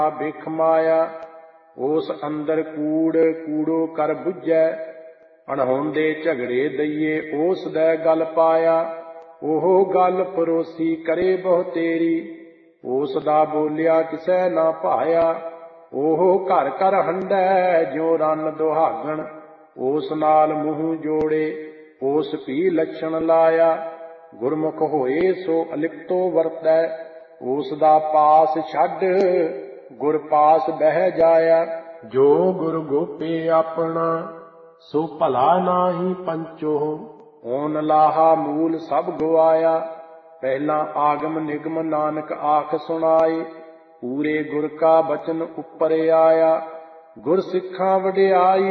ਬਿਖ ਮਾਇਆ। ਉਸ ਅੰਦਰ ਕੂੜ ਕੂੜੋ ਕਰ ਬੁੱਝੈ, ਅਣਹੋਂਦੇ ਝਗੜੇ ਦਈਏ ਉਸ ਦੈ ਗਲ ਪਾਇਆ। ਉਹ ਗਲ ਪਰੋਸੀ ਕਰੇ ਬਹੁ ਤੇਰੀ, ਉਸ ਦਾ ਬੋਲਿਆ ਕਿਸੈ ਨਾ ਭਾਇਆ। ਉਹ ਘਰ ਘਰ ਹੰਢੈ ਜਿਉ ਰੰਨ ਦੁਹਾਗਣ, ਉਸ ਨਾਲ ਮੂੰਹ ਜੋੜੇ ਉਸ ਭੀ ਲੱਛਣ ਲਾਇਆ। ਗੁਰਮੁਖ ਹੋਏ ਸੋ ਅਲਿਪਤੋ ਵਰਤੈ, ਉਸ ਦਾ ਪਾਸ ਛੱਡ ਗੁਰ ਪਾਸ ਬਹਿ ਜਾਇਆ। ਜੋ ਗੁਰ ਗੋਪੇ ਆਪਣਾ, ਸੋ ਭਲਾ ਨਾਹੀ ਪੰਚੋ। ਓਨ ਲਾਹਾ ਮੂਲ ਸਭ ਗਵਾਇਆ, ਪਹਿਲਾਂ ਆਗਮ ਨਿਗਮ ਨਾਨਕ ਆਖ ਸੁਣਾਏ। ਪੂਰੇ ਗੁਰ ਕਾ ਬਚਨ ਉੱਪਰ ਆਇਆ, ਗੁਰ ਸਿੱਖਾਂ ਵਡਿਆਈ